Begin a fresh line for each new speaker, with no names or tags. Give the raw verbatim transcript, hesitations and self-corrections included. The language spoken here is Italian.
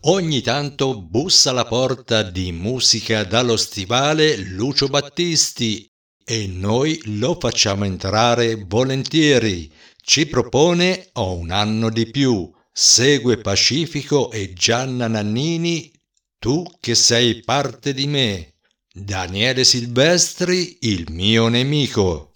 Ogni tanto bussa alla porta di Musica dallo Stivale Lucio Battisti e noi lo facciamo entrare volentieri. Ci propone Ho un anno di più. Segue Pacifico e Gianna Nannini, Tu che sei parte di me. Daniele Silvestri, Il mio nemico.